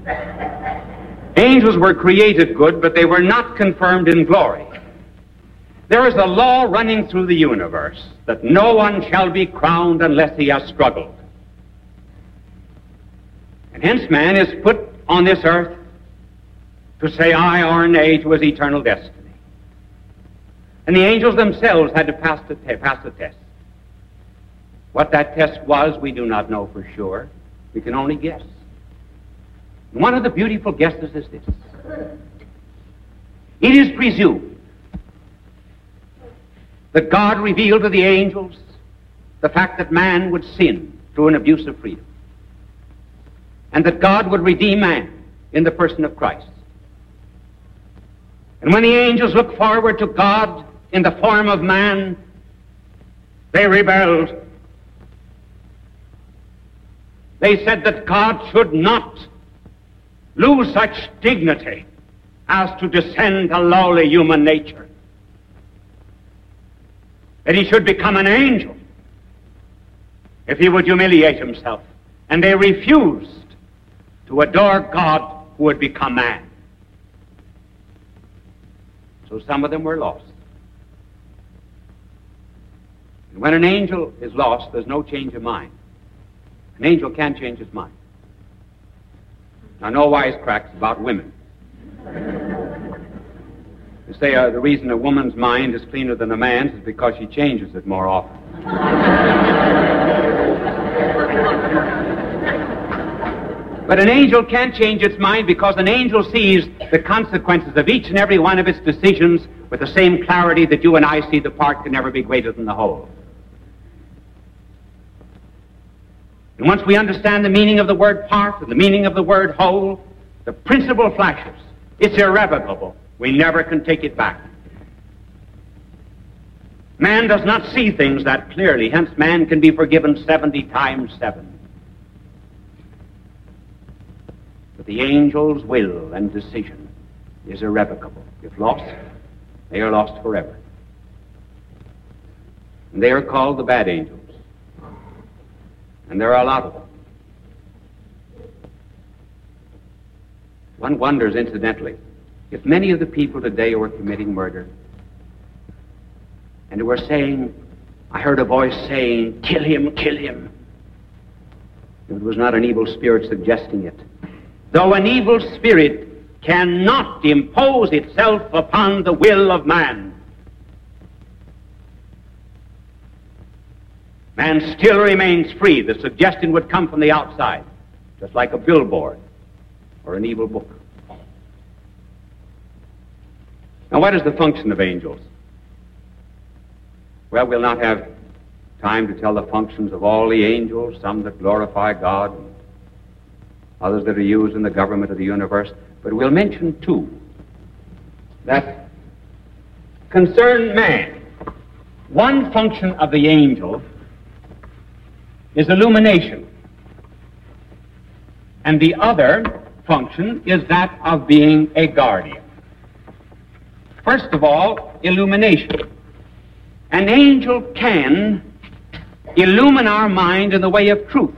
Angels were created good, but they were not confirmed in glory. There is a law running through the universe that no one shall be crowned unless he has struggled. And hence man is put on this earth to say aye or nay to his eternal destiny. And the angels themselves had to pass the test. What that test was, we do not know for sure. We can only guess. And one of the beautiful guesses is this. It is presumed that God revealed to the angels the fact that man would sin through an abuse of freedom, and that God would redeem man in the person of Christ. And when the angels looked forward to God in the form of man, they rebelled. They said that God should not lose such dignity as to descend to lowly human nature, that he should become an angel if he would humiliate himself. And they refused to adore God who had become man. So some of them were lost. And when an angel is lost, there's no change of mind. An angel can't change his mind. Now, no wisecracks about women. You say the reason a woman's mind is cleaner than a man's is because she changes it more often. But an angel can't change its mind, because an angel sees the consequences of each and every one of its decisions with the same clarity that you and I see the part can never be greater than the whole. And once we understand the meaning of the word part and the meaning of the word whole, the principle flashes. It's irrevocable. We never can take it back. Man does not see things that clearly, hence man can be forgiven 70 times 7. But the angel's will and decision is irrevocable. If lost, they are lost forever. And they are called the bad angels. And there are a lot of them. One wonders, incidentally, if many of the people today who are committing murder and who are saying, I heard a voice saying, kill him, kill him. If it was not an evil spirit suggesting it. Though an evil spirit cannot impose itself upon the will of man, man still remains free. The suggestion would come from the outside, just like a billboard or an evil book. Now, what is the function of angels? Well, we'll not have time to tell the functions of all the angels, some that glorify God, others that are used in the government of the universe, but we'll mention 2 that concern man. One function of the angel is illumination, and the other function is that of being a guardian. First of all, illumination. An angel can illumine our mind in the way of truth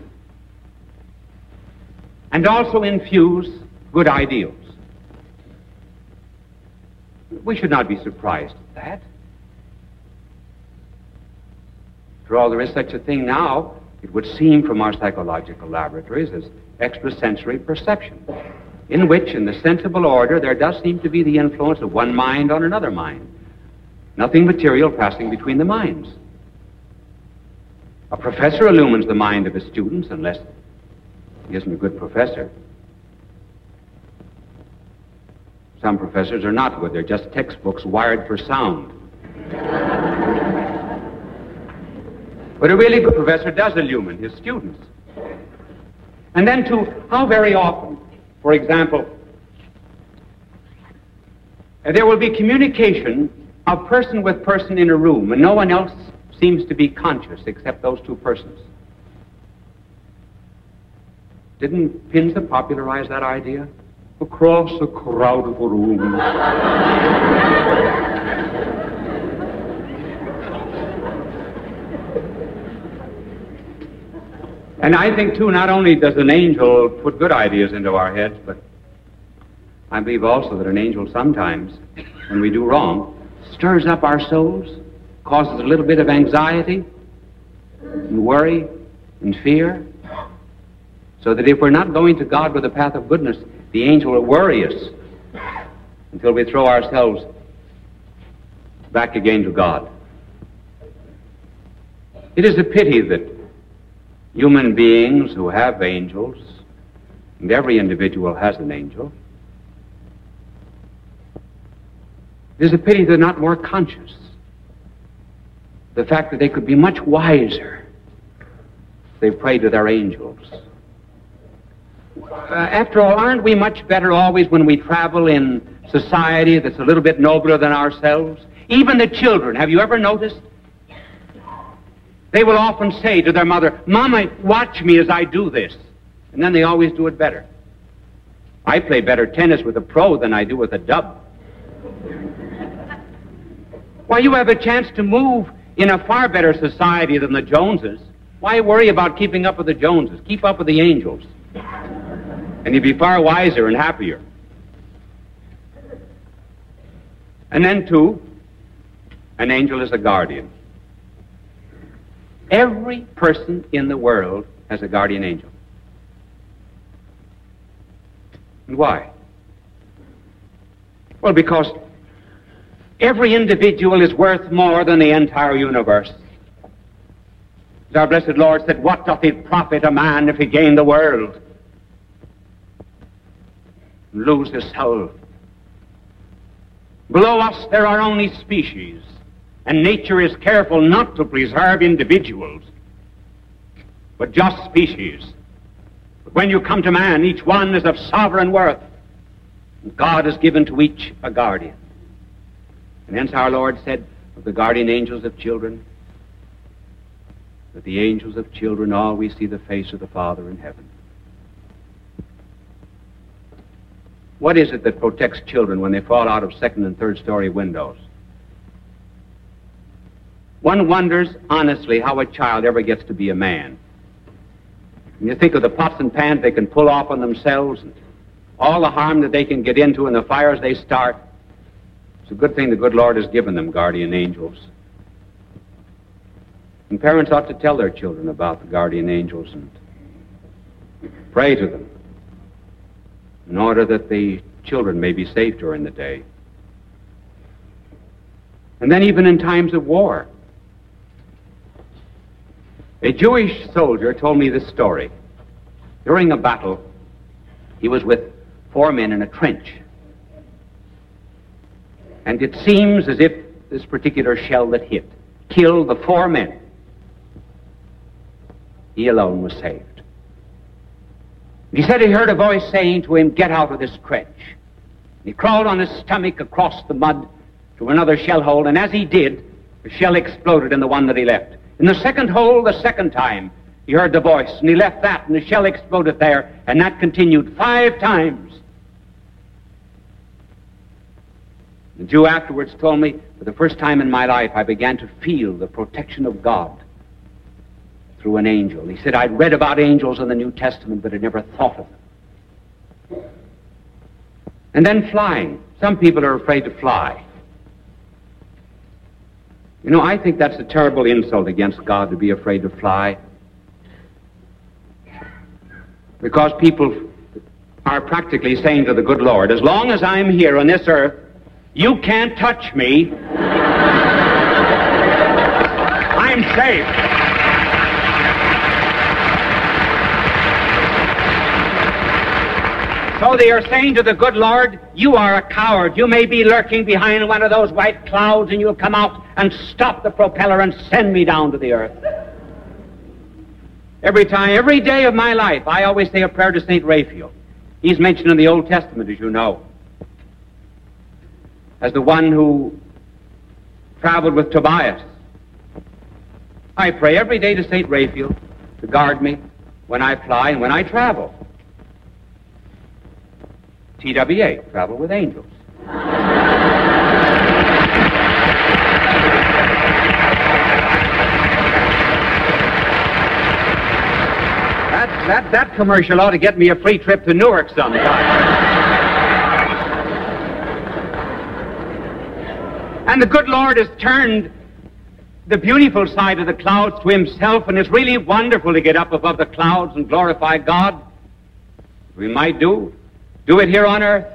and also infuse good ideals. We should not be surprised at that. After all, there is such a thing now, it would seem from our psychological laboratories, as extrasensory perception, in which, in the sensible order, there does seem to be the influence of one mind on another mind. Nothing material passing between the minds. A professor illumines the mind of his students unless he isn't a good professor. Some professors are not good. They're just textbooks wired for sound. But a really good professor does illumine his students. And then, too, how very often, for example, there will be communication of person with person in a room, and no one else seems to be conscious except those 2 persons. Didn't Pinza popularize that idea? Across a crowded room. And I think, too, not only does an angel put good ideas into our heads, but I believe also that an angel sometimes, when we do wrong, stirs up our souls, causes a little bit of anxiety and worry and fear, so that if we're not going to God with the path of goodness, the angel will worry us until we throw ourselves back again to God. It is a pity that human beings who have angels, and every individual has an angel, it is a pity they're not more conscious. The fact that they could be much wiser if they prayed to their angels. After all, aren't we much better always when we travel in society that's a little bit nobler than ourselves? Even the children, have you ever noticed? They will often say to their mother, "Mama, watch me as I do this." And then they always do it better. I play better tennis with a pro than I do with a dub. Why, you have a chance to move in a far better society than the Joneses. Why worry about keeping up with the Joneses? Keep up with the angels. And you'll be far wiser and happier. And then, too, an angel is a guardian. Every person in the world has a guardian angel. And why? Well, because every individual is worth more than the entire universe. As our blessed Lord said, "What doth it profit a man if he gain the world and lose his soul?" Below us there are only species, and nature is careful not to preserve individuals, but just species. But when you come to man, each one is of sovereign worth, and God has given to each a guardian. And hence our Lord said of the guardian angels of children, that the angels of children always see the face of the Father in heaven. What is it that protects children when they fall out of second and third story windows? One wonders, honestly, how a child ever gets to be a man. When you think of the pots and pans they can pull off on themselves, and all the harm that they can get into and the fires they start, it's a good thing the good Lord has given them guardian angels. And parents ought to tell their children about the guardian angels and pray to them in order that the children may be safe during the day. And then even in times of war. A Jewish soldier told me this story. During a battle, he was with 4 men in a trench. And it seems as if this particular shell that hit killed the 4 men. He alone was saved. He said he heard a voice saying to him, "Get out of this trench." He crawled on his stomach across the mud to another shell hole, and as he did, the shell exploded in the one that he left. In the second hole, the second time, he heard the voice, and he left that, and the shell exploded there, and that continued 5 times. The Jew afterwards told me, for the first time in my life, I began to feel the protection of God through an angel. He said, I'd read about angels in the New Testament, but had never thought of them. And then flying. Some people are afraid to fly. You know, I think that's a terrible insult against God to be afraid to fly. Because people are practically saying to the good Lord, as long as I'm here on this earth, you can't touch me. I'm safe. So they are saying to the good Lord, you are a coward. You may be lurking behind one of those white clouds, and you'll come out and stop the propeller and send me down to the earth. Every day of my life, I always say a prayer to St. Raphael. He's mentioned in the Old Testament, as you know, as the one who traveled with Tobias. I pray every day to St. Raphael to guard me when I fly and when I travel. TWA, travel with angels. That commercial ought to get me a free trip to Newark sometime. And the good Lord has turned the beautiful side of the clouds to himself, and it's really wonderful to get up above the clouds and glorify God. We might do it here on earth.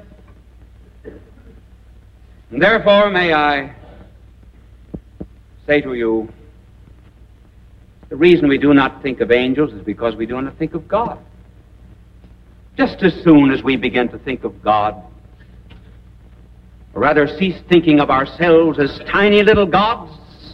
And therefore, may I say to you, the reason we do not think of angels is because we do not think of God. Just as soon as we begin to think of God, or rather cease thinking of ourselves as tiny little gods,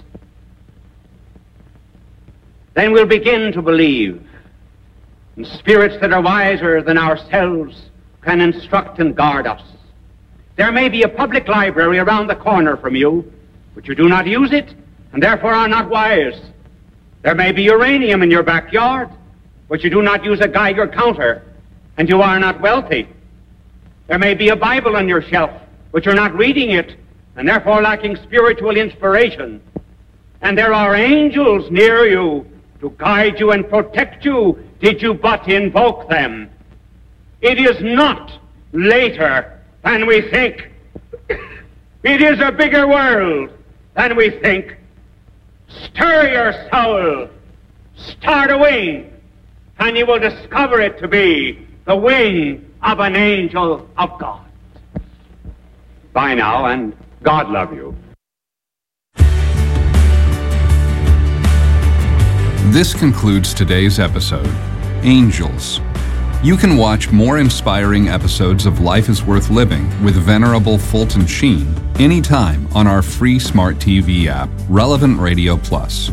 then we'll begin to believe in spirits that are wiser than ourselves can instruct and guard us. There may be a public library around the corner from you, but you do not use it, and therefore are not wise. There may be uranium in your backyard, but you do not use a Geiger counter, and you are not wealthy. There may be a Bible on your shelf, but you're not reading it, and therefore lacking spiritual inspiration. And there are angels near you to guide you and protect you, did you but invoke them. It is not later than we think. It is a bigger world than we think. Stir your soul, start a wing, and you will discover it to be the wing of an angel of God. Bye now, and God love you. This concludes today's episode, Angels. You can watch more inspiring episodes of Life is Worth Living with Venerable Fulton Sheen anytime on our free smart TV app, Relevant Radio Plus.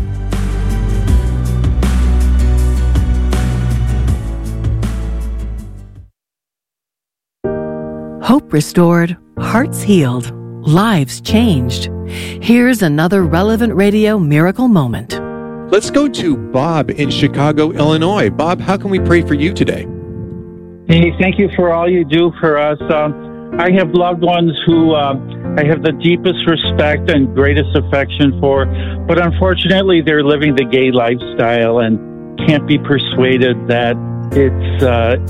Hope restored, hearts healed, lives changed. Here's another Relevant Radio miracle moment. Let's go to Bob in Chicago, Illinois. Bob, how can we pray for you today? Hey, thank you for all you do for us. I have loved ones who I have the deepest respect and greatest affection for, but unfortunately they're living the gay lifestyle and can't be persuaded that it's,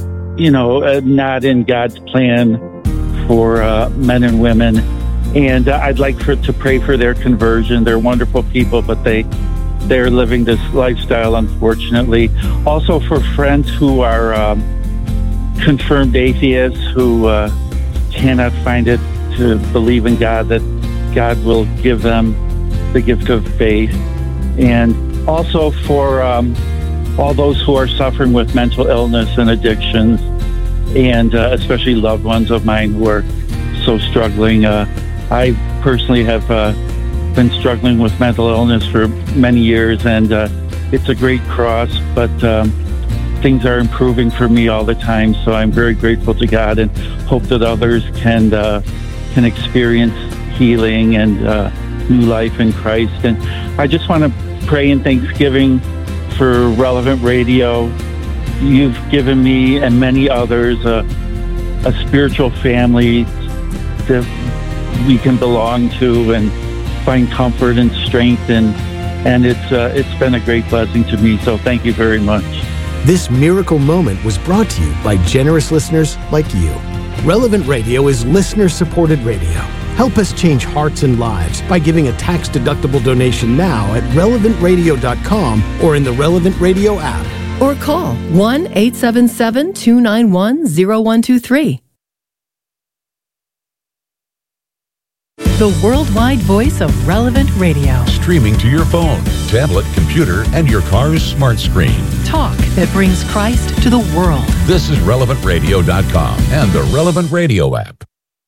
not in God's plan for men and women. And I'd like to pray for their conversion. They're wonderful people, but they're living this lifestyle, unfortunately. Also for friends who are confirmed atheists who cannot find it to believe in God, that God will give them the gift of faith. And also for all those who are suffering with mental illness and addictions, and especially loved ones of mine who are so struggling. I personally have been struggling with mental illness for many years, and it's a great cross, but things are improving for me all the time, so I'm very grateful to God and hope that others can experience healing and new life in Christ. And I just want to pray in thanksgiving for Relevant Radio. You've given me and many others a spiritual family that we can belong to and find comfort and strength, and it's been a great blessing to me. So thank you very much. This miracle moment was brought to you by generous listeners like you. Relevant Radio is listener-supported radio. Help us change hearts and lives by giving a tax-deductible donation now at relevantradio.com or in the Relevant Radio app. Or call 1-877-291-0123. The worldwide voice of Relevant Radio. Streaming to your phone, tablet, computer, and your car's smart screen. Talk that brings Christ to the world. This is relevantradio.com and the Relevant Radio app.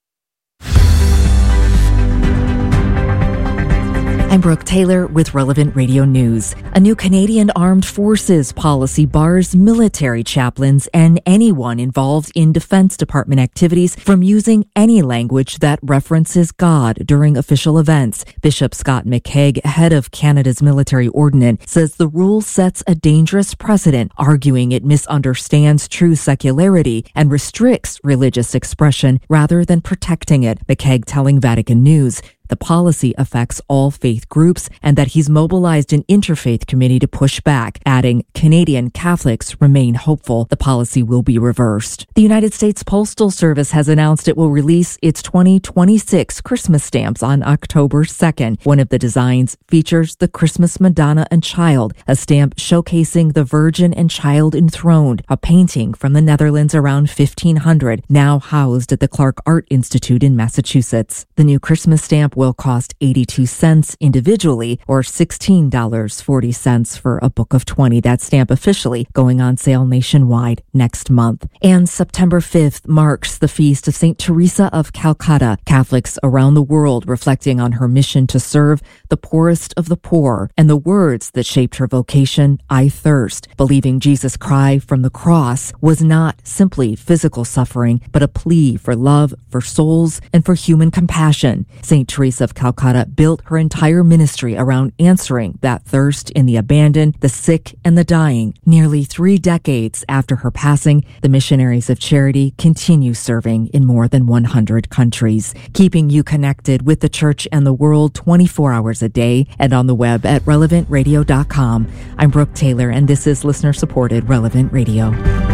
I'm Brooke Taylor with Relevant Radio News. A new Canadian Armed Forces policy bars military chaplains and anyone involved in Defense Department activities from using any language that references God during official events. Bishop Scott McKaig, head of Canada's military ordinance, says the rule sets a dangerous precedent, arguing it misunderstands true secularity and restricts religious expression rather than protecting it. McKaig telling Vatican News, the policy affects all faith groups and that he's mobilized an interfaith committee to push back, adding Canadian Catholics remain hopeful the policy will be reversed. The United States Postal Service has announced it will release its 2026 Christmas stamps on October 2nd. One of the designs features the Christmas Madonna and Child, a stamp showcasing the Virgin and Child enthroned, a painting from the Netherlands around 1500, now housed at the Clark Art Institute in Massachusetts. The new Christmas stamp will cost 82 cents individually or $16.40 for a book of 20. That stamp officially going on sale nationwide next month. And September 5th marks the feast of St. Teresa of Calcutta. Catholics around the world reflecting on her mission to serve the poorest of the poor and the words that shaped her vocation, I thirst, believing Jesus' cry from the cross was not simply physical suffering, but a plea for love, for souls, and for human compassion. St. Teresa of Calcutta built her entire ministry around answering that thirst in the abandoned, the sick, and the dying. Nearly 3 decades after her passing, the Missionaries of Charity continue serving in more than 100 countries, keeping you connected with the church and the world 24 hours a day and on the web at relevantradio.com. I'm Brooke Taylor, and this is listener-supported Relevant Radio.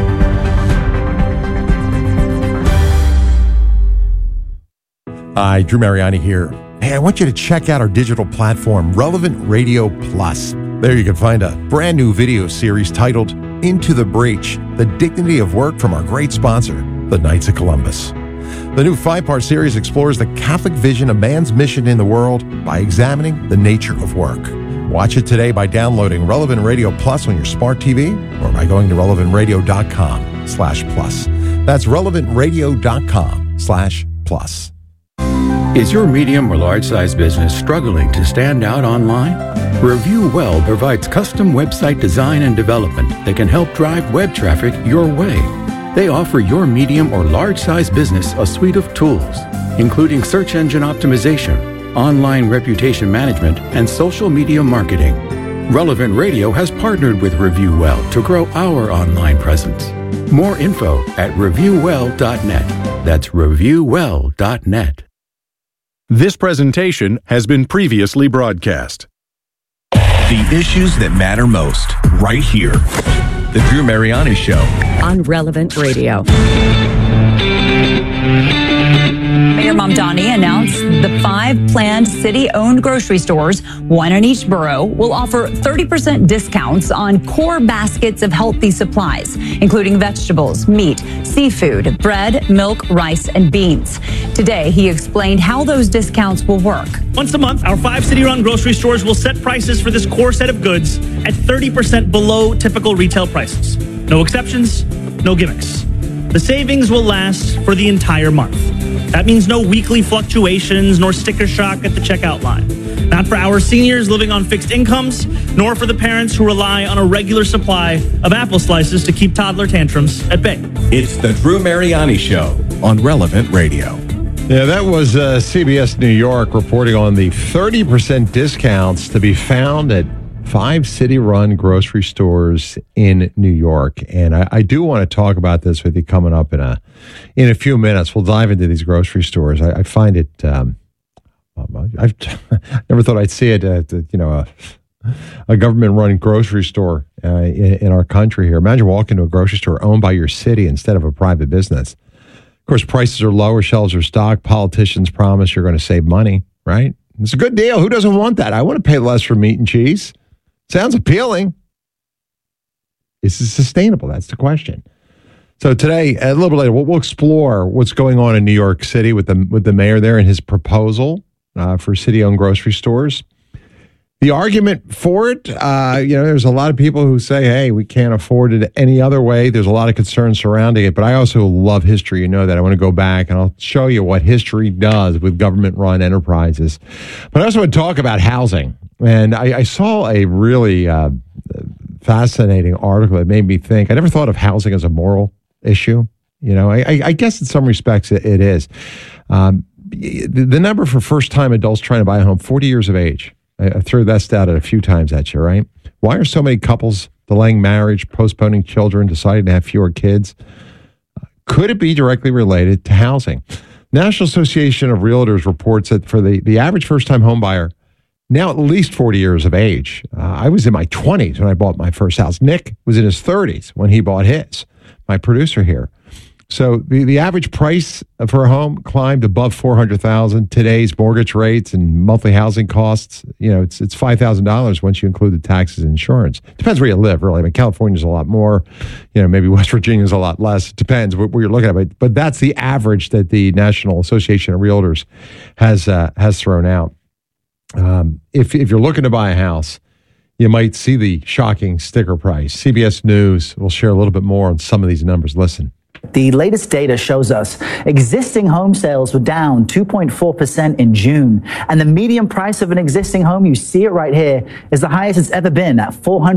Hi, Drew Mariani here. Hey, I want you to check out our digital platform, Relevant Radio Plus. There you can find a brand new video series titled Into the Breach, The Dignity of Work from our great sponsor, the Knights of Columbus. The new 5-part series explores the Catholic vision of man's mission in the world by examining the nature of work. Watch it today by downloading Relevant Radio Plus on your smart TV or by going to relevantradio.com/plus. That's relevantradio.com/plus. Is your medium or large size business struggling to stand out online? Review Well provides custom website design and development that can help drive web traffic your way. They offer your medium or large size business a suite of tools, including search engine optimization, online reputation management, and social media marketing. Relevant Radio has partnered with Review Well to grow our online presence. More info at reviewwell.net. That's reviewwell.net. This presentation has been previously broadcast. The issues that matter most, right here. The Drew Mariani Show. On Relevant Radio. Mayor Mamdani announced the 5 planned city-owned grocery stores, 1 in each borough, will offer 30% discounts on core baskets of healthy supplies, including vegetables, meat, seafood, bread, milk, rice, and beans. Today, he explained how those discounts will work. Once a month, our 5 city-run grocery stores will set prices for this core set of goods at 30% below typical retail prices. No exceptions, no gimmicks. The savings will last for the entire month. That means no weekly fluctuations nor sticker shock at the checkout line. Not for our seniors living on fixed incomes, nor for the parents who rely on a regular supply of apple slices to keep toddler tantrums at bay. It's the Drew Mariani Show on Relevant Radio. Yeah, that was CBS New York reporting on the 30% discounts to be found at 5 city-run grocery stores in New York. And I do want to talk about this with you coming up in a few minutes. We'll dive into these grocery stores. I find it, I've never thought I'd see it at, a government-run grocery store in our country here. Imagine walking to a grocery store owned by your city instead of a private business. Of course, prices are lower, shelves are stocked. Politicians promise you're going to save money, right? It's a good deal. Who doesn't want that? I want to pay less for meat and cheese. Sounds appealing. Is it sustainable? That's the question. So today, a little bit later, we'll explore what's going on in New York City with the mayor there and his proposal for city-owned grocery stores. The argument for it, there's a lot of people who say, hey, we can't afford it any other way. There's a lot of concern surrounding it, but I also love history. You know that. I want to go back and I'll show you what history does with government-run enterprises. But I also want to talk about housing. And I saw a really fascinating article that made me think. I never thought of housing as a moral issue. I guess in some respects it is. The number for first-time adults trying to buy a home, 40 years of age. I threw that stat out a few times at you, right? Why are so many couples delaying marriage, postponing children, deciding to have fewer kids? Could it be directly related to housing? National Association of Realtors reports that for the average first-time home buyer, now at least 40 years of age. I was in my 20s when I bought my first house. Nick was in his 30s when he bought his, my producer here. So the average price for a home climbed above $400,000. Today's mortgage rates and monthly housing costs, it's $5,000 once you include the taxes and insurance. Depends where you live, really. I mean, California's a lot more. Maybe West Virginia's a lot less. It depends where you're looking at. But that's the average that the National Association of Realtors has thrown out. If you're looking to buy a house, you might see the shocking sticker price. CBS News will share a little bit more on some of these numbers. Listen. The latest data shows us existing home sales were down 2.4% in June. And the median price of an existing home, you see it right here, is the highest it's ever been at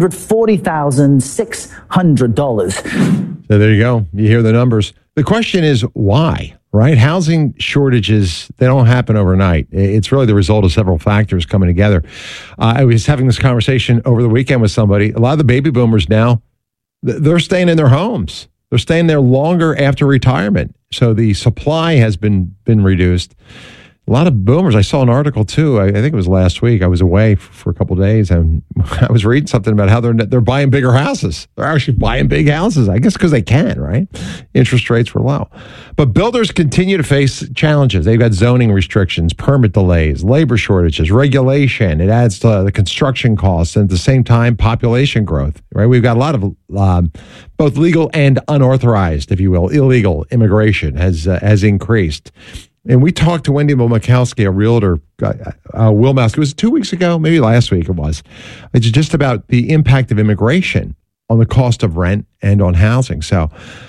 $440,600. So there you go. You hear the numbers. The question is why, right? Housing shortages, they don't happen overnight. It's really the result of several factors coming together. I was having this conversation over the weekend with somebody. A lot of the baby boomers now, they're staying in their homes. They're staying there longer after retirement. So the supply has been reduced. A lot of boomers. I saw an article too. I think it was last week. I was away for a couple of days, and I was reading something about how they're buying bigger houses. They're actually buying big houses, I guess, because they can, right? Interest rates were low. But builders continue to face challenges. They've got zoning restrictions, permit delays, labor shortages, regulation. It adds to the construction costs, and at the same time, population growth, right? We've got a lot of both legal and unauthorized, if you will, illegal immigration has increased. And we talked to Wendy Wilmakowski, a realtor, Wilmakowski, it was 2 weeks ago, maybe last week it was. It's just about the impact of immigration on the cost of rent and on housing. So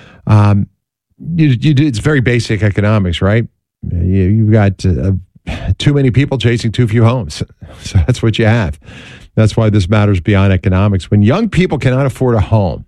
it's very basic economics, right? You've got too many people chasing too few homes. So that's what you have. That's why this matters beyond economics. When young people cannot afford a home,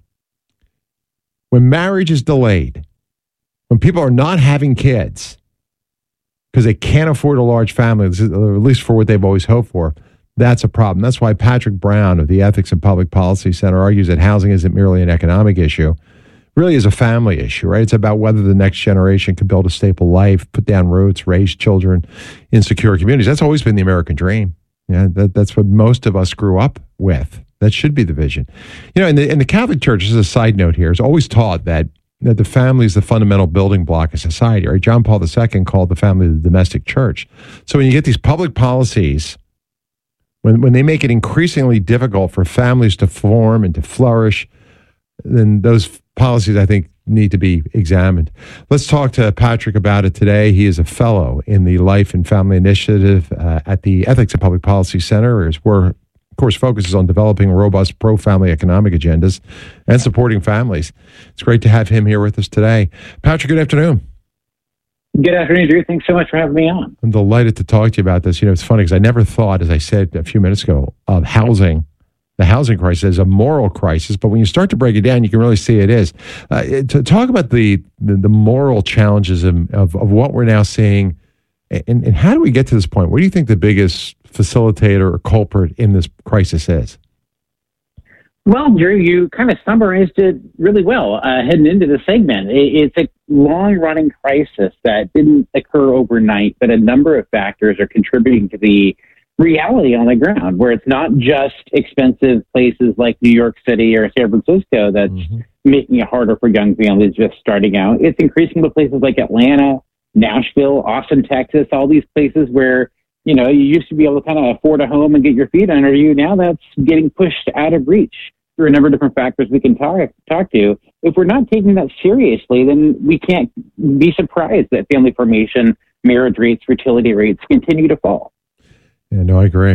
when marriage is delayed, when people are not having kids, because they can't afford a large family, at least for what they've always hoped for, that's a problem. That's why Patrick Brown of the Ethics and Public Policy Center argues that housing isn't merely an economic issue, really is a family issue, right? It's about whether the next generation can build a stable life, put down roots, raise children in secure communities. That's always been the American dream. Yeah, that's what most of us grew up with. That should be the vision. In the Catholic Church, as a side note here, it's always taught that the family is the fundamental building block of society. Right? John Paul II called the family the domestic church. So when you get these public policies, when they make it increasingly difficult for families to form and to flourish, then those policies, I think, need to be examined. Let's talk to Patrick about it today. He is a fellow in the Life and Family Initiative at the Ethics and Public Policy Center, where of course, focuses on developing robust pro-family economic agendas and supporting families. It's great to have him here with us today. Patrick, good afternoon. Good afternoon, Drew. Thanks so much for having me on. I'm delighted to talk to you about this. It's funny because I never thought, as I said a few minutes ago, of the housing crisis as a moral crisis, but when you start to break it down, you can really see it is. To talk about the moral challenges of what we're now seeing, and how do we get to this point? What do you think the biggest facilitator or culprit in this crisis is? Well, Drew, you kind of summarized it really well heading into the segment. It's a long-running crisis that didn't occur overnight, but a number of factors are contributing to the reality on the ground, where it's not just expensive places like New York City or San Francisco that's making it harder for young families just starting out. It's increasing to places like Atlanta, Nashville, Austin, Texas, all these places where you used to be able to kind of afford a home and get your feet under you. Now that's getting pushed out of reach through a number of different factors we can talk to. If we're not taking that seriously, then we can't be surprised that family formation, marriage rates, fertility rates continue to fall. Yeah, no, I agree.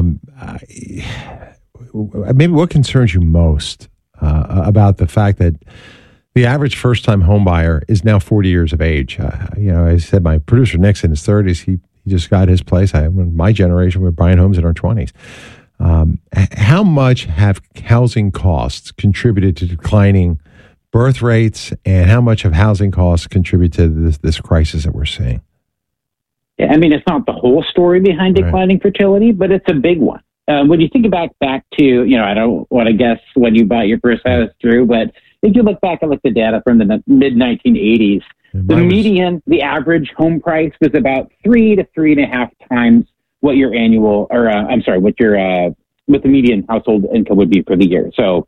Maybe what concerns you most about the fact that the average first-time home buyer is now 40 years of age? I said my producer, Nick's in his 30s. He just got his place. My generation, we were buying homes in our 20s. How much have housing costs contributed to declining birth rates, and how much have housing costs contributed to this crisis that we're seeing? Yeah, it's not the whole story behind declining fertility, but it's a big one. When you think back to, I don't want to guess when you bought your first house, Drew, but if you look back at the data from the mid-1980s, The median, the average home price was about 3 to 3.5 times what your what the median household income would be for the year. So,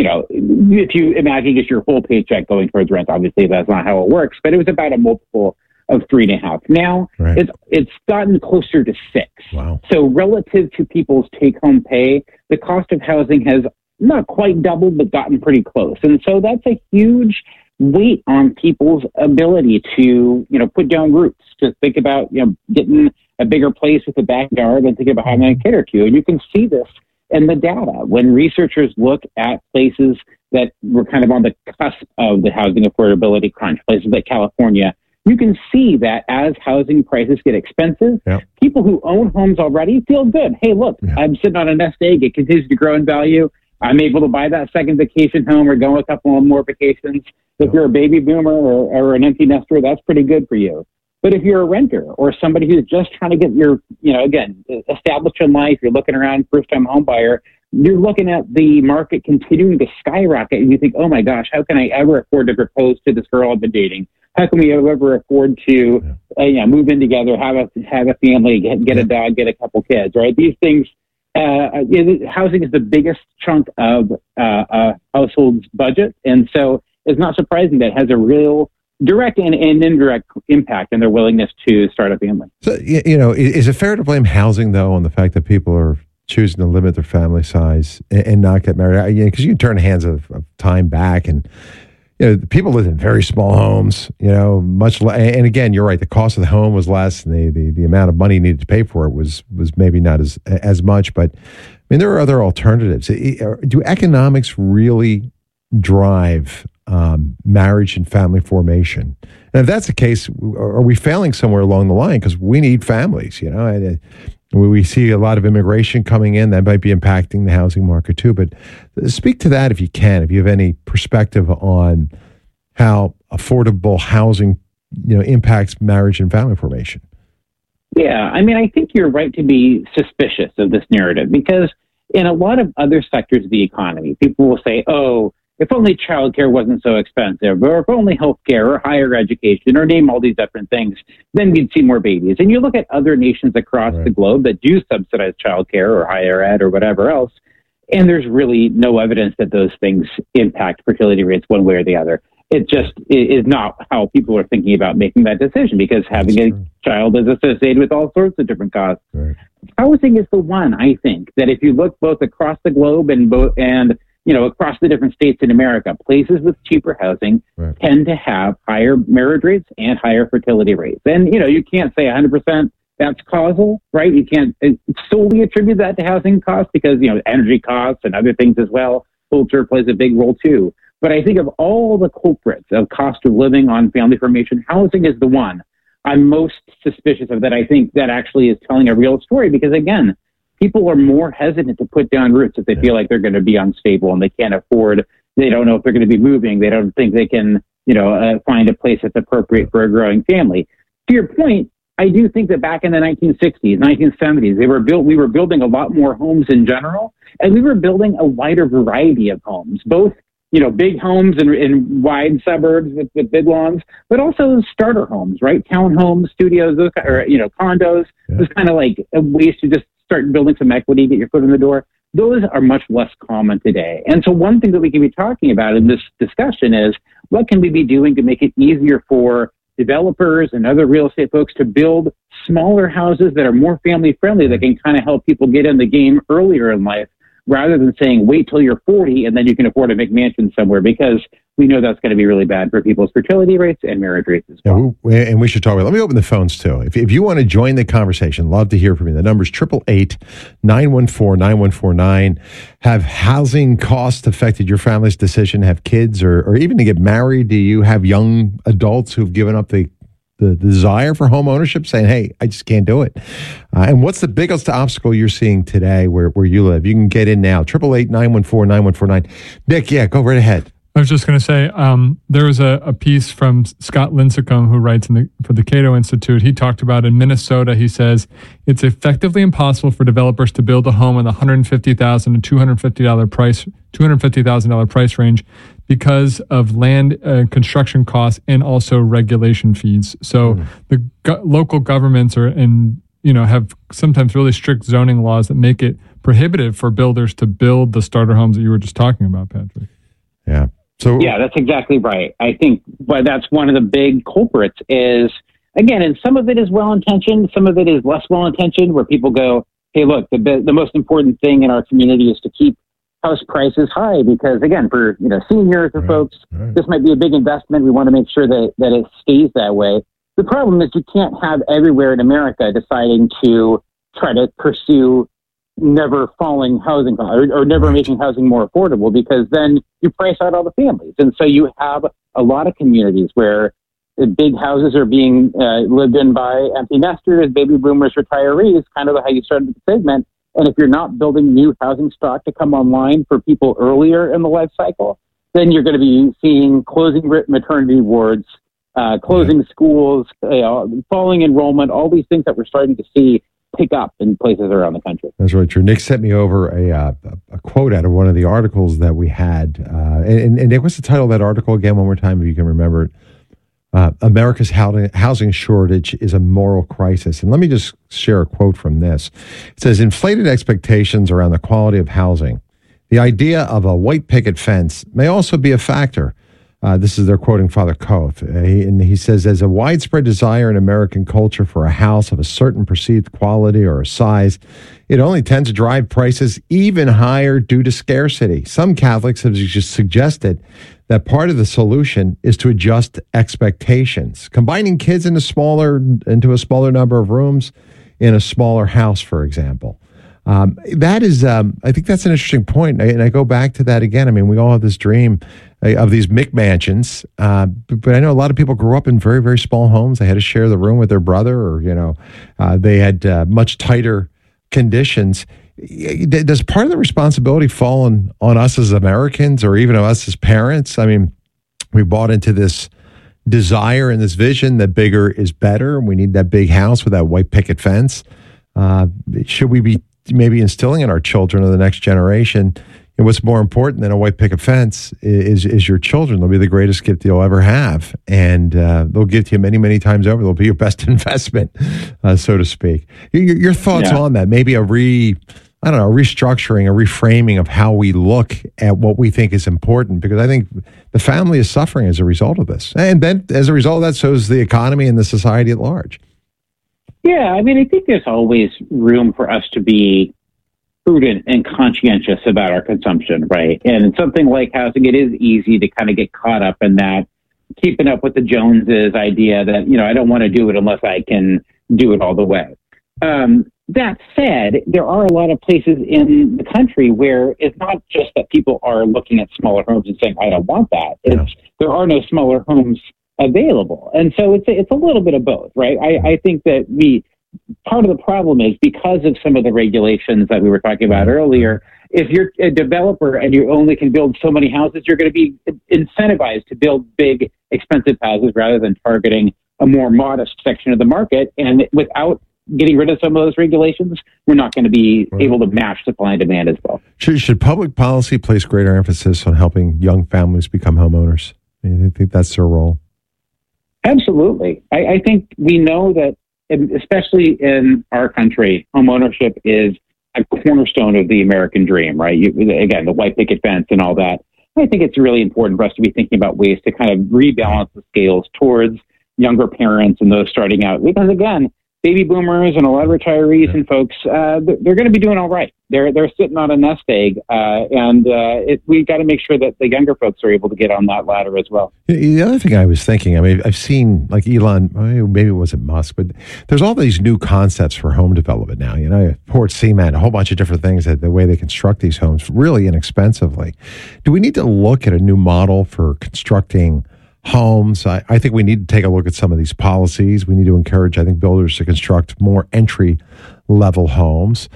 if you imagine just your whole paycheck going towards rent, obviously that's not how it works, but it was about a multiple of 3.5. Now it's gotten closer to 6. Wow. So relative to people's take-home pay, the cost of housing has not quite doubled, but gotten pretty close. And so that's a huge weight on people's ability to, put down roots, to think about, getting a bigger place with a backyard and thinking about having a kid or two. And you can see this in the data when researchers look at places that were kind of on the cusp of the housing affordability crunch, places like California. You can see that as housing prices get expensive, people who own homes already feel good. Hey, look, I'm sitting on a nest egg. It continues to grow in value. I'm able to buy that second vacation home or go a couple more vacations. If you're a baby boomer or an empty nester, that's pretty good for you. But if you're a renter or somebody who's just trying to get your, established in life, you're looking around, first-time home buyer, you're looking at the market continuing to skyrocket, and you think, oh my gosh, how can I ever afford to propose to this girl I've been dating? How can we ever afford to move in together, have a family, get a dog, get a couple kids, right? These things, housing is the biggest chunk of a household's budget, and so it's not surprising that it has a real direct and indirect impact on their willingness to start a family. So, is it fair to blame housing, though, on the fact that people are choosing to limit their family size and not get married? Because you can turn hands of time back, and people live in very small homes. Much and again, you're right. The cost of the home was less, and the amount of money needed to pay for it was maybe not as much. But there are other alternatives. Do economics really drive marriage and family formation? And if that's the case, are we failing somewhere along the line? Because we need families. We see a lot of immigration coming in that might be impacting the housing market too. But speak to that if you can, if you have any perspective on how affordable housing, impacts marriage and family formation. Yeah, I think you're right to be suspicious of this narrative, because in a lot of other sectors of the economy, people will say, oh, if only childcare wasn't so expensive, or if only healthcare or higher education, or name all these different things, then we'd see more babies. And you look at other nations across the globe that do subsidize childcare or higher ed or whatever else, and there's really no evidence that those things impact fertility rates one way or the other. It just is not how people are thinking about making that decision, because having a child is associated with all sorts of different costs. Right. Housing is the one, I think, that if you look both across the globe and across the different states in America, places with cheaper housing tend to have higher marriage rates and higher fertility rates. And, you can't say 100% that's causal, right? You can't solely attribute that to housing costs, because, energy costs and other things as well. Culture plays a big role too. But I think of all the culprits of cost of living on family formation, housing is the one I'm most suspicious of, that I think that actually is telling a real story, because, again, people are more hesitant to put down roots if they feel like they're going to be unstable and they can't afford, they don't know if they're going to be moving, they don't think they can, find a place that's appropriate for a growing family. To your point, I do think that back in the 1960s, 1970s, we were building a lot more homes in general, and we were building a wider variety of homes, both big homes in wide suburbs with big lawns, but also starter homes, right? Townhomes, studios, those, or condos. Those kind of like ways to just start building some equity, get your foot in the door. Those are much less common today. And so one thing that we can be talking about in this discussion is, what can we be doing to make it easier for developers and other real estate folks to build smaller houses that are more family friendly, that can kind of help people get in the game earlier in life, rather than saying, wait till you're 40 and then you can afford a McMansion somewhere, because we know that's going to be really bad for people's fertility rates and marriage rates as well. Yeah, and we should talk about it. Let me open the phones too. If you want to join the conversation, love to hear from you. The number's 888-914-9149. Have housing costs affected your family's decision to have kids or even to get married? Do you have young adults who've given up the desire for home ownership, saying, hey, I just can't do it? And what's the biggest obstacle you're seeing today where you live? You can get in now. 888-914-9149. Nick, go right ahead. I was just going to say, there was a piece from Scott Lincecum, who writes for the Cato Institute. He talked about in Minnesota, he says, it's effectively impossible for developers to build a home in the $150,000 to $250,000 price range because of land construction costs and also regulation fees. So the local governments have sometimes really strict zoning laws that make it prohibitive for builders to build the starter homes that you were just talking about, Patrick. Yeah. So yeah, that's exactly right. I think, but that's one of the big culprits is, again, and some of it is well-intentioned, some of it is less well-intentioned, where people go, hey, look, the most important thing in our community is to keep house prices high because, again, for seniors or folks, this might be a big investment. We want to make sure that it stays that way. The problem is you can't have everywhere in America deciding to try to pursue never falling housing or never making housing more affordable, because then you price out all the families. And so you have a lot of communities where the big houses are being lived in by empty nesters, baby boomers, retirees, kind of how you started the segment. And if you're not building new housing stock to come online for people earlier in the life cycle, then you're going to be seeing closing maternity wards, closing schools, falling enrollment, all these things that we're starting to see pick up in places around the country. That's really true. Nick sent me over a quote out of one of the articles that we had. And Nick, what's the title of that article again, one more time, if you can remember it? America's housing shortage is a moral crisis. And let me just share a quote from this. It says, inflated expectations around the quality of housing. The idea of a white picket fence may also be a factor. This is, they're quoting Father Koth. And he says, there's a widespread desire in American culture for a house of a certain perceived quality or a size. It only tends to drive prices even higher due to scarcity. Some Catholics have just suggested that part of the solution is to adjust expectations, combining kids into a smaller number of rooms in a smaller house, for example. That is, I think that's an interesting point. And I go back to that again. I mean, we all have this dream of these McMansions, but I know a lot of people grew up in very, very small homes. They had to share the room with their brother, or, they had much tighter conditions. Does part of the responsibility fall on us as Americans, or even us as parents? I mean, we bought into this desire and this vision that bigger is better. We need that big house with that white picket fence. Should we be maybe instilling in our children or the next generation, and what's more important than a white picket fence is your children? They'll be the greatest gift you'll ever have, and they'll give to you many, many times over. They'll be your best investment, so to speak. Your thoughts on that? Maybe a restructuring, a reframing of how we look at what we think is important, because I think the family is suffering as a result of this. And then as a result of that, so is the economy and the society at large. Yeah, I mean, I think there's always room for us to be prudent and conscientious about our consumption, right? And in something like housing, it is easy to kind of get caught up in that keeping up with the Joneses idea that, I don't want to do it unless I can do it all the way. That said, there are a lot of places in the country where it's not just that people are looking at smaller homes and saying, I don't want that. There are no smaller homes available. And so it's a little bit of both, right? I think that part of the problem is because of some of the regulations that we were talking about earlier, if you're a developer and you only can build so many houses, you're going to be incentivized to build big, expensive houses rather than targeting a more modest section of the market. And without getting rid of some of those regulations, we're not going to be able to match supply and demand as well. Should public policy place greater emphasis on helping young families become homeowners? I think that's their role. Absolutely. I think we know that, especially in our country, homeownership is a cornerstone of the American dream, right? Again, the white picket fence and all that. I think it's really important for us to be thinking about ways to kind of rebalance the scales towards younger parents and those starting out. Because again, baby boomers and a lot of retirees and folks, they're going to be doing all right. They're sitting on a nest egg, and we got to make sure that the younger folks are able to get on that ladder as well. The other thing I was thinking, I mean, I've seen like Elon, maybe it wasn't Musk, but there's all these new concepts for home development now. Port cement, a whole bunch of different things, that the way they construct these homes really inexpensively. Do we need to look at a new model for constructing homes? I think we need to take a look at some of these policies. We need to encourage, I think, builders to construct more entry-level homes.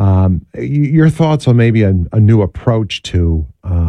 Your thoughts on maybe a new approach to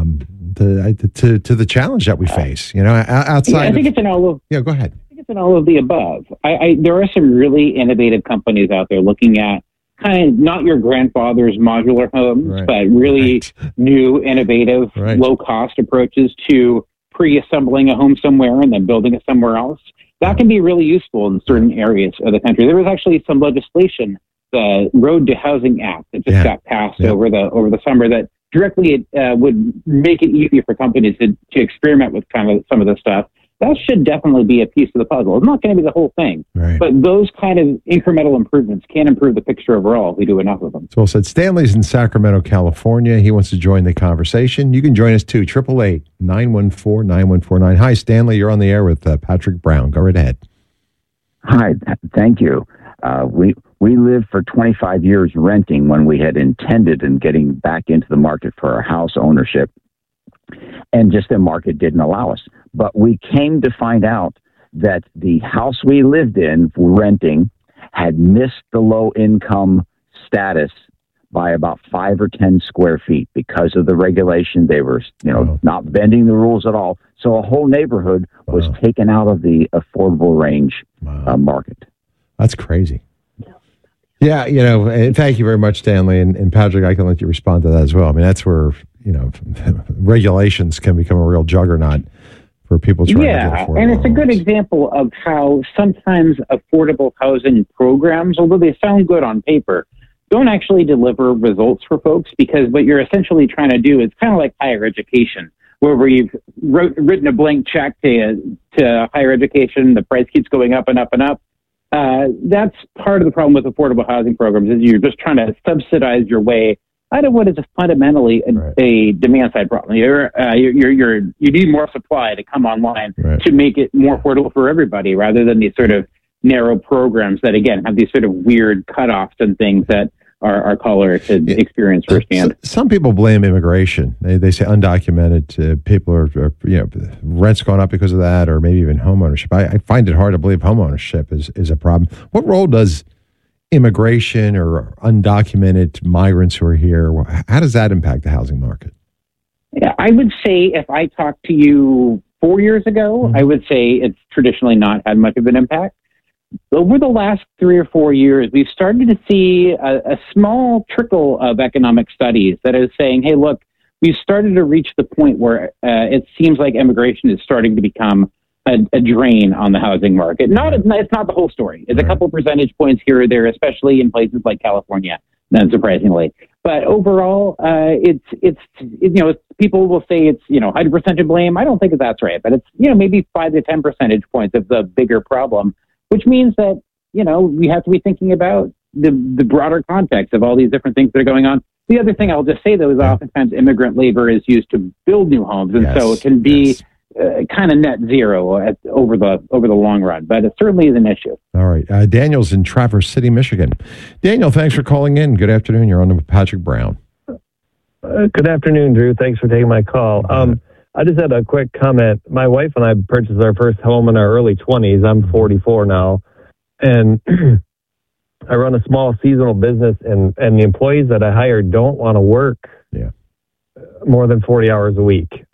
the challenge that we face? Outside. I think it's in all of. Yeah, go ahead. I think it's in all of the above. There are some really innovative companies out there looking at kind of not your grandfather's modular homes, but really new, innovative, low-cost approaches to pre-assembling a home somewhere and then building it somewhere else. That can be really useful in certain areas of the country. There was actually some legislation, the Road to Housing Act, that just got passed over the summer that directly would make it easier for companies to experiment with kind of some of this stuff. That should definitely be a piece of the puzzle. It's not going to be the whole thing, but those kind of incremental improvements can improve the picture overall if we do enough of them. So well said. Stanley's in Sacramento, California. He wants to join the conversation. You can join us too, 888-914-9149. Hi, Stanley. You're on the air with Patrick Brown. Go right ahead. Hi, thank you. We lived for 25 years renting when we had intended in getting back into the market for our house ownership, and just the market didn't allow us. But we came to find out that the house we lived in renting had missed the low income status by about 5 or 10 square feet because of the regulation. They were, not bending the rules at all. So a whole neighborhood was taken out of the affordable range market. That's crazy. Yeah, and thank you very much, Stanley. And Patrick, I can let you respond to that as well. I mean, that's where, regulations can become a real juggernaut for people trying to get affordable and it's a good example of how sometimes affordable housing programs, although they sound good on paper, don't actually deliver results for folks, because what you're essentially trying to do is kind of like higher education, where you've written a blank check to higher education, the price keeps going up and up and up. That's part of the problem with affordable housing programs, is you're just trying to subsidize your way out of what is fundamentally a demand side problem. You need more supply to come online to make it more affordable for everybody, rather than these sort of narrow programs that, again, have these sort of weird cutoffs and things that our caller could experience firsthand. Some people blame immigration. They say undocumented people are rent's going up because of that, or maybe even home ownership. I find it hard to believe home ownership is a problem. What role does immigration or undocumented migrants who are here, how does that impact the housing market? Yeah, I would say if I talked to you 4 years ago, I would say it's traditionally not had much of an impact. Over the last 3 or 4 years, we've started to see a small trickle of economic studies that is saying, hey, look, we've started to reach the point where it seems like immigration is starting to become a drain on the housing market. It's not the whole story. It's a couple percentage points here or there, especially in places like California, unsurprisingly. But overall, people will say it's 100% to blame. I don't think that's right, but it's maybe 5 to 10 percentage points of the bigger problem, which means that we have to be thinking about the broader context of all these different things that are going on. The other thing I'll just say, though, is oftentimes immigrant labor is used to build new homes, and so it can be kind of net zero over the long run, but it certainly is an issue. All right. Daniel's in Traverse City, Michigan. Daniel, thanks for calling in. Good afternoon. You're on with Patrick Brown. Good afternoon, Drew. Thanks for taking my call. I just had a quick comment. My wife and I purchased our first home in our early 20s. I'm 44 now. And I run a small seasonal business, and the employees that I hired don't want to work more than 40 hours a week.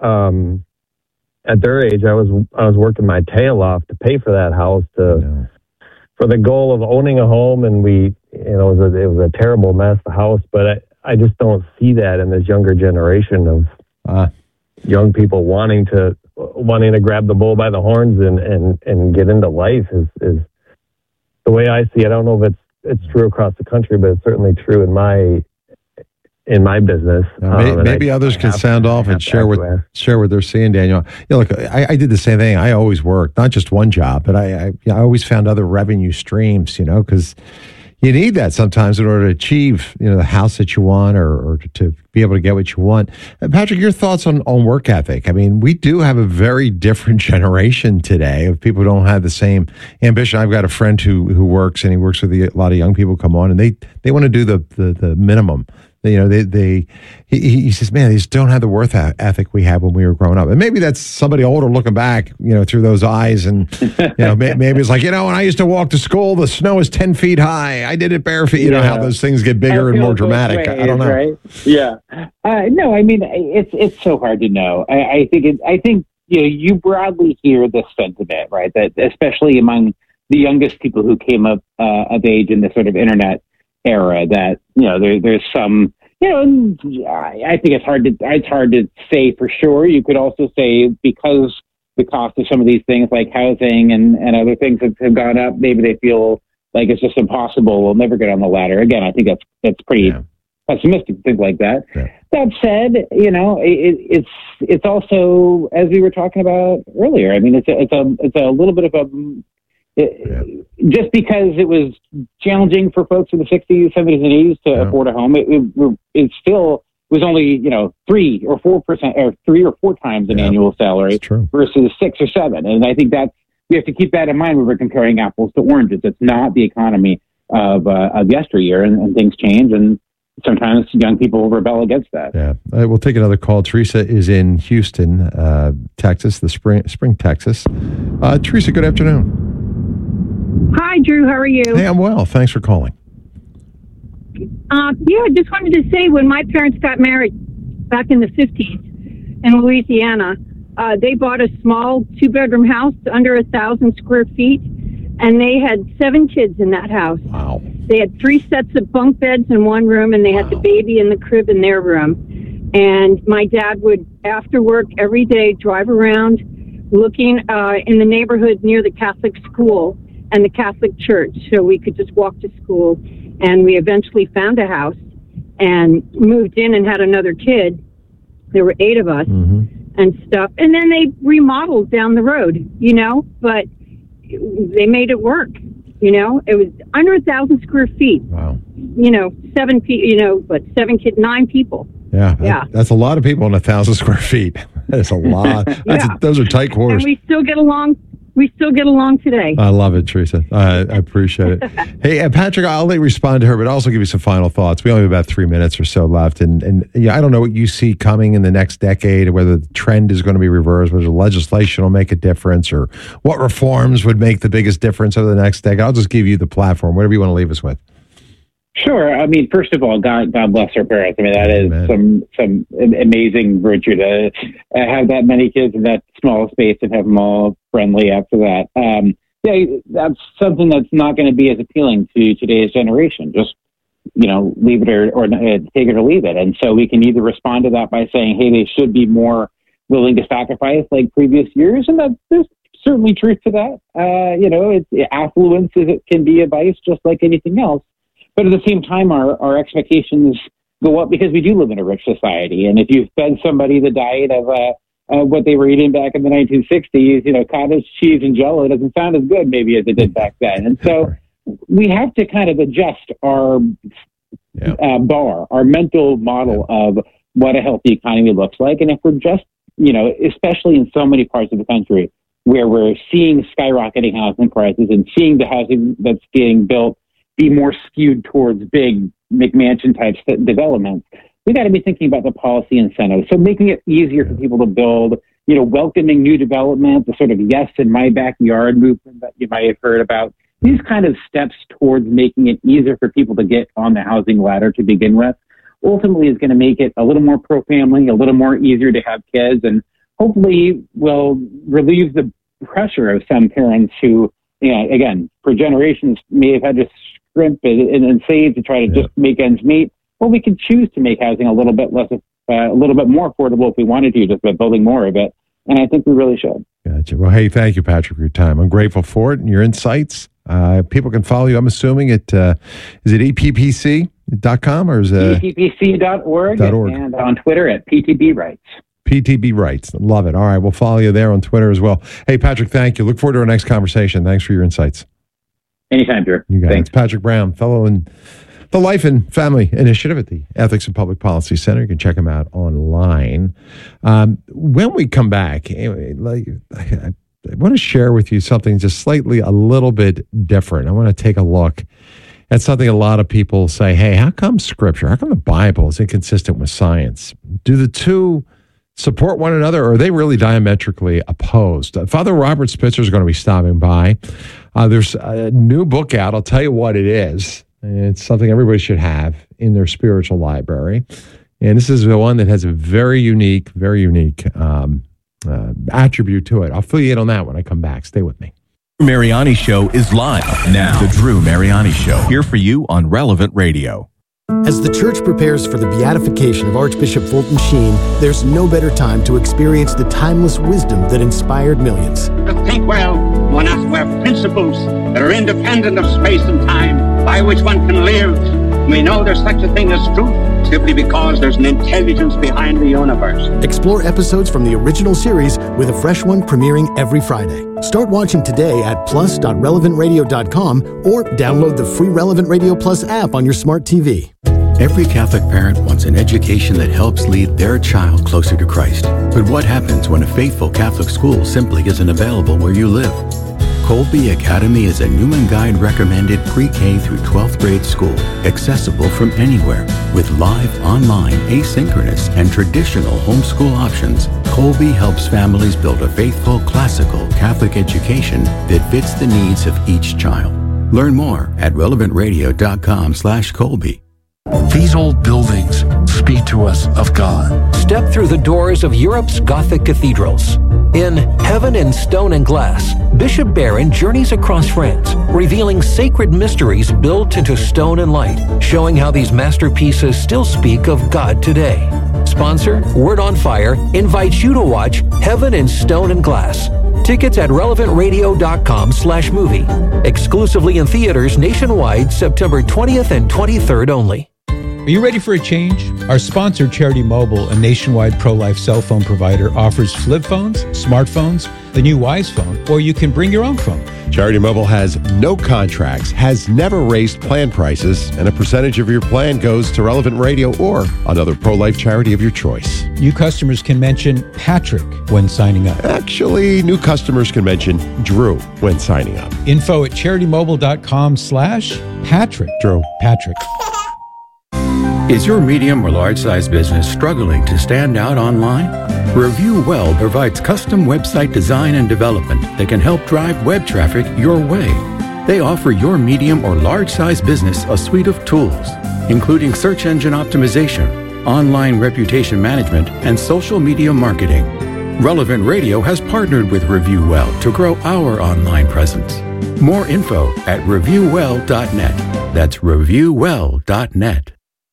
At their age, I was working my tail off to pay for that house for the goal of owning a home, and it was a terrible mess, the house. But I just don't see that in this younger generation of young people wanting to grab the bull by the horns and get into life is the way I see it. I don't know if it's true across the country, but it's certainly true in my business. Maybe others can sound off and share what they're seeing, Daniel. Look, I did the same thing. I always worked, not just one job, but I always found other revenue streams, because you need that sometimes in order to achieve, the house that you want or to be able to get what you want. Patrick, your thoughts on work ethic? I mean, we do have a very different generation today of people who don't have the same ambition. I've got a friend who works, and he works with a lot of young people come on, and they want to do the minimum. He says, man, they just don't have the work ethic we had when we were growing up. And maybe that's somebody older looking back, through those eyes. And, maybe it's like, when I used to walk to school, the snow was 10 feet high. I did it barefoot. You know how those things get bigger and more dramatic. I don't know. Right? Yeah. No, I mean, it's so hard to know. I think you broadly hear this sentiment, right? That especially among the youngest people who came up of age in the sort of internet era. That there's some. I think it's hard to say for sure. You could also say because the cost of some of these things like housing and other things have gone up, maybe they feel like it's just impossible. We'll never get on the ladder. Again, I think that's pretty pessimistic to think like that. Yeah. That said, it's also, as we were talking about earlier, I mean, it's a little bit of just because it was challenging for folks in the 60s, 70s, and 80s to afford a home, it still was only 3 or 4% or 3 or 4 times an annual salary versus 6 or 7. And I think that we have to keep that in mind when we're comparing apples to oranges. It's not the economy of yesteryear, and things change, and sometimes young people rebel against that. Yeah, we'll take another call. Teresa is in Houston, Texas, the Spring, Texas. Teresa, good afternoon. Hi, Drew. How are you? Hey, I'm well. Thanks for calling. I just wanted to say when my parents got married back in the 50s in Louisiana, they bought a small 2-bedroom house under 1,000 square feet, and they had 7 kids in that house. Wow. They had 3 sets of bunk beds in one room, and they had the baby in the crib in their room. And my dad would, after work every day, drive around looking in the neighborhood near the Catholic school and the Catholic church, so we could just walk to school. And we eventually found a house and moved in and had another kid. There were 8 of us and stuff. And then they remodeled down the road, but they made it work. It was under 1,000 square feet. Wow. 7 kids, 9 people. Yeah. That's a lot of people in 1,000 square feet. That is a lot. Those are tight quarters. And we still get along. We still get along today. I love it, Teresa. I appreciate it. Hey, Patrick, I'll let you respond to her, but I'll also give you some final thoughts. We only have about 3 minutes or so left. And I don't know what you see coming in the next decade, whether the trend is going to be reversed, whether legislation will make a difference, or what reforms would make the biggest difference over the next decade. I'll just give you the platform, whatever you want to leave us with. Sure. I mean, first of all, God bless our parents. I mean, that is some amazing virtue to have that many kids in that small space and have them all friendly after that. That's something that's not going to be as appealing to today's generation. Just, leave it or take it or leave it. And so we can either respond to that by saying, hey, they should be more willing to sacrifice like previous years. And there's certainly truth to that. Affluence can be a vice just like anything else. But at the same time, our expectations go up because we do live in a rich society. And if you fed somebody the diet of what they were eating back in the 1960s, cottage cheese and Jell-O doesn't sound as good maybe as it did back then. And so we have to kind of adjust our our mental model of what a healthy economy looks like. And if we're just, especially in so many parts of the country where we're seeing skyrocketing housing prices and seeing the housing that's getting built be more skewed towards big McMansion type developments, we got to be thinking about the policy incentives. So making it easier for people to build, welcoming new development, the sort of yes in my backyard movement that you might have heard about. These kind of steps towards making it easier for people to get on the housing ladder to begin with, ultimately is going to make it a little more pro-family, a little more easier to have kids, and hopefully will relieve the pressure of some parents who, again, for generations may have had to scrimp and save to try to just make ends meet. Well, we can choose to make housing a little bit less, a little bit more affordable if we wanted to, just by building more of it. And I think we really should. Gotcha. Well, hey, thank you, Patrick, for your time. I'm grateful for it and your insights. People can follow you, I'm assuming, at, is it eppc.com or is it? eppc.org and on Twitter at PTB Rights. PTB Rights. Love it. All right. We'll follow you there on Twitter as well. Hey, Patrick, thank you. Look forward to our next conversation. Thanks for your insights. Anytime, Drew. You got it. It's Patrick Brown, fellow in the Life and Family Initiative at the Ethics and Public Policy Center. You can check him out online. When we come back, I want to share with you something just slightly a little bit different. I want to take a look at something a lot of people say, hey, how come Scripture, how come the Bible is inconsistent with science? Do the two support one another, or are they really diametrically opposed? Father Robert Spitzer is going to be stopping by. There's a new book out. I'll tell you what it is. It's something everybody should have in their spiritual library. And this is the one that has a very unique attribute to it. I'll fill you in on that when I come back. Stay with me. Mariani Show is live now. The Drew Mariani Show, here for you on Relevant Radio. As the church prepares for the beatification of Archbishop Fulton Sheen, there's no better time to experience the timeless wisdom that inspired millions. To think well, one has to have principles that are independent of space and time, by which one can live. We know there's such a thing as truth, simply because there's an intelligence behind the universe. Explore episodes from the original series with a fresh one premiering every Friday. Start watching today at plus.relevantradio.com or download the free Relevant Radio Plus app on your smart TV. Every Catholic parent wants an education that helps lead their child closer to Christ. But what happens when a faithful Catholic school simply isn't available where you live? Colby Academy is a Newman Guide recommended pre-K through 12th grade school, accessible from anywhere. With live, online, asynchronous, and traditional homeschool options, Colby helps families build a faithful, classical Catholic education that fits the needs of each child. Learn more at relevantradio.com/Colby. These old buildings speak to us of God. Step through the doors of Europe's Gothic cathedrals. In Heaven in Stone and Glass, Bishop Barron journeys across France, revealing sacred mysteries built into stone and light, showing how these masterpieces still speak of God today. Sponsor, Word on Fire, invites you to watch Heaven in Stone and Glass. Tickets at relevantradio.com/movie. Exclusively in theaters nationwide, September 20th and 23rd only. Are you ready for a change? Our sponsor, Charity Mobile, a nationwide pro-life cell phone provider, offers flip phones, smartphones, the new Wise phone, or you can bring your own phone. Charity Mobile has no contracts, has never raised plan prices, and a percentage of your plan goes to Relevant Radio or another pro-life charity of your choice. New customers can mention Patrick when signing up. Actually, new customers can mention Drew when signing up. Info at CharityMobile.com/Patrick. Drew. Patrick. Is your medium or large-size business struggling to stand out online? Review Well provides custom website design and development that can help drive web traffic your way. They offer your medium or large-size business a suite of tools, including search engine optimization, online reputation management, and social media marketing. Relevant Radio has partnered with Review Well to grow our online presence. More info at reviewwell.net. That's reviewwell.net.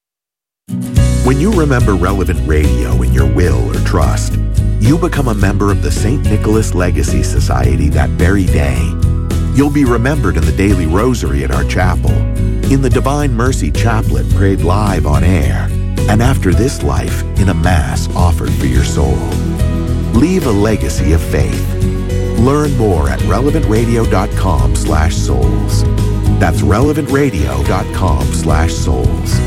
When you remember Relevant Radio in your will or trust, you become a member of the St. Nicholas Legacy Society that very day. You'll be remembered in the daily rosary at our chapel, in the Divine Mercy Chaplet prayed live on air, and after this life in a Mass offered for your soul. Leave a legacy of faith. Learn more at relevantradio.com/souls. That's relevantradio.com/souls.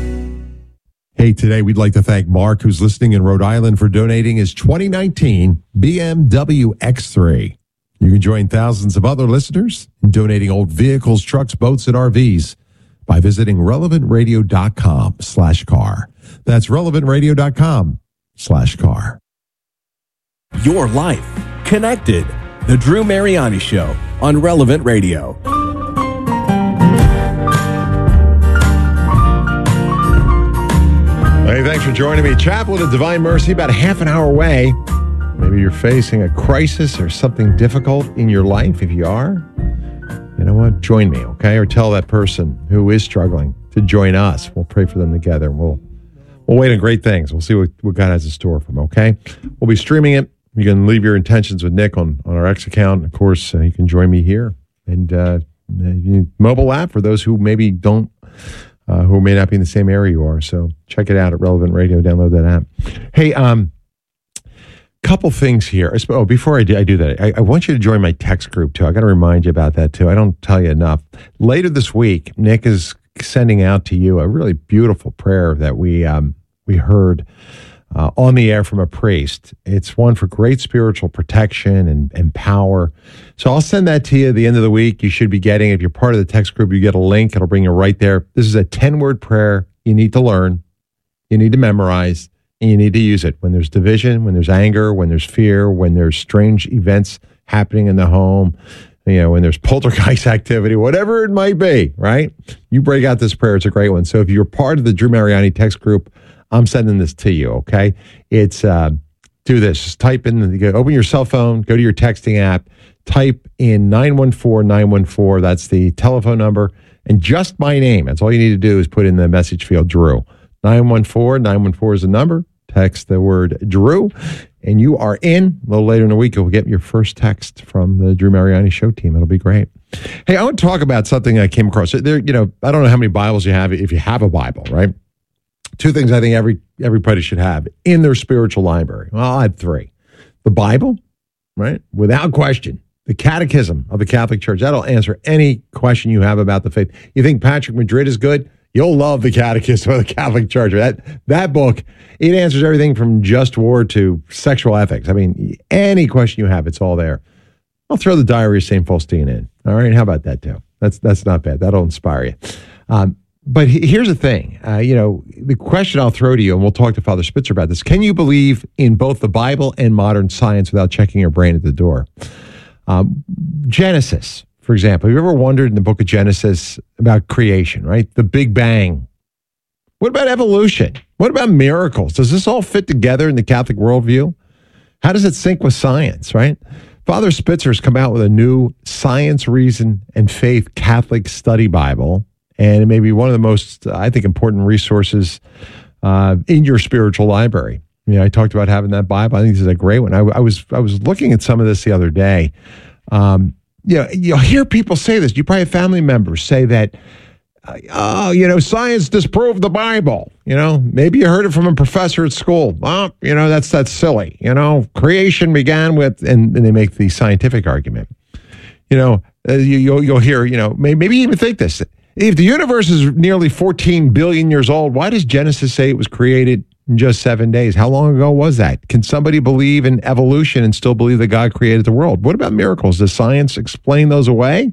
Hey, today we'd like to thank Mark, who's listening in Rhode Island, for donating his 2019 BMW X3. You can join thousands of other listeners in donating old vehicles, trucks, boats, and RVs by visiting relevantradio.com/car. That's relevantradio.com/car. Your life connected. The Drew Mariani Show on Relevant Radio. Hey, thanks for joining me. Chaplain of Divine Mercy, about a half an hour away. Maybe you're facing a crisis or something difficult in your life. If you are, you know what? Join me, okay? Or tell that person who is struggling to join us. We'll pray for them together. And we'll wait on great things. We'll see what God has in store for them, okay? We'll be streaming it. You can leave your intentions with Nick on our X account. Of course, you can join me here. And mobile app for those who maybe don't, who may not be in the same area you are. So check it out at Relevant Radio. Download that app. Hey, couple things here. Oh, before I do that, I want you to join my text group too. I got to remind you about that too. I don't tell you enough. Later this week, Nick is sending out to you a really beautiful prayer that we heard on the air from a priest. It's one for great spiritual protection and power. So I'll send that to you at the end of the week. You should be getting, if you're part of the text group, you get a link. It'll bring you right there. This is a 10-word prayer you need to learn, you need to memorize, and you need to use it when there's division, when there's anger, when there's fear, when there's strange events happening in the home, when there's poltergeist activity, whatever it might be, right? You break out this prayer. It's a great one. So if you're part of the Drew Mariani text group, I'm sending this to you, okay? It's do this. Just type in, open your cell phone, go to your texting app, type in 914-914. That's the telephone number. And just my name. That's all you need to do is put in the message field, Drew. 914 is the number. Text the word Drew, and you are in. A little later in the week, you'll get your first text from the Drew Mariani Show team. It'll be great. Hey, I want to talk about something I came across. There, I don't know how many Bibles you have, if you have a Bible, right? Two things I think everybody should have in their spiritual library. Well, I have three. The Bible, right? Without question. The Catechism of the Catholic Church. That'll answer any question you have about the faith. You think Patrick Madrid is good? You'll love the Catechism of the Catholic Church. That book, it answers everything from just war to sexual ethics. I mean, any question you have, it's all there. I'll throw the Diary of St. Faustina in. All right, how about that too? That's not bad. That'll inspire you. But here's the thing. The question I'll throw to you, and we'll talk to Father Spitzer about this. Can you believe in both the Bible and modern science without checking your brain at the door? Genesis, for example. Have you ever wondered in the book of Genesis about creation, right? The Big Bang. What about evolution? What about miracles? Does this all fit together in the Catholic worldview? How does it sync with science, right? Father Spitzer has come out with a new Science, Reason, and Faith Catholic Study Bible, and it may be one of the most, I think, important resources in your spiritual library. I talked about having that Bible. I think this is a great one. I was looking at some of this the other day. You'll hear people say this. You probably have family members say that, science disproved the Bible. Maybe you heard it from a professor at school. Well, that's silly. Creation began with, and they make the scientific argument. You'll hear, maybe even think this. If the universe is nearly 14 billion years old, why does Genesis say it was created in just 7 days? How long ago was that? Can somebody believe in evolution and still believe that God created the world? What about miracles? Does science explain those away?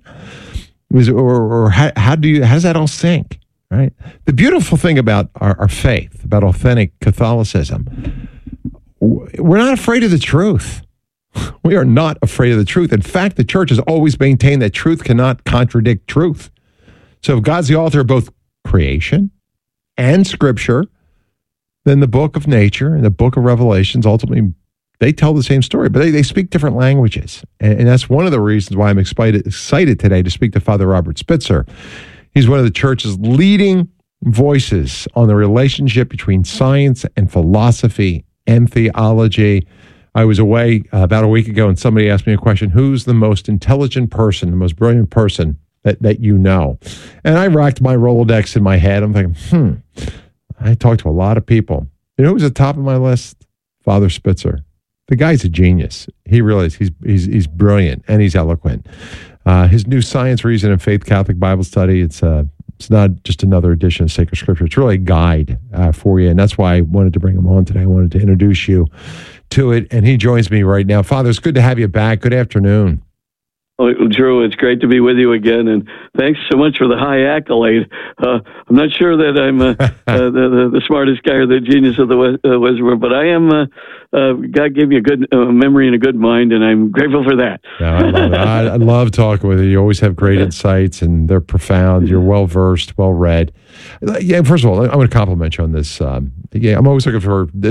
How does that all sync? Right? The beautiful thing about our faith, about authentic Catholicism, we're not afraid of the truth. We are not afraid of the truth. In fact, the church has always maintained that truth cannot contradict truth. So if God's the author of both creation and Scripture, then the book of nature and the book of Revelations, ultimately, they tell the same story, but they speak different languages. And that's one of the reasons why I'm excited today to speak to Father Robert Spitzer. He's one of the church's leading voices on the relationship between science and philosophy and theology. I was away about a week ago, and somebody asked me a question: who's the most intelligent person, the most brilliant person that you know? And I racked my Rolodex in my head. I'm thinking, I talked to a lot of people. You know who's at the top of my list? Father Spitzer. The guy's a genius. He really is. He's brilliant, and he's eloquent. His new Science, Reason, and Faith Catholic Bible Study, it's not just another edition of Sacred Scripture. It's really a guide for you, and that's why I wanted to bring him on today. I wanted to introduce you to it, and he joins me right now. Father, it's good to have you back. Good afternoon. Well, Drew, it's great to be with you again, and thanks so much for the high accolade. I'm not sure that I'm the smartest guy or the genius of the Westbrook, but I am. God gave me a good memory and a good mind, and I'm grateful for that. No, I love it. I love talking with you. You always have great insights, and they're profound. You're well-versed, well-read. Yeah, first of all, I'm going to compliment you on this. I'm always looking for